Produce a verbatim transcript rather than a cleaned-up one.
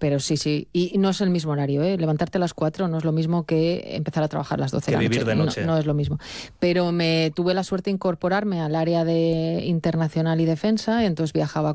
pero sí, sí. Y no es el mismo horario, ¿eh? Levantarte a las cuatro no es lo mismo que empezar a trabajar a las doce de la noche. vivir de noche. No, no es lo mismo. Pero me tuve la suerte de incorporarme al área de internacional y defensa, entonces viajaba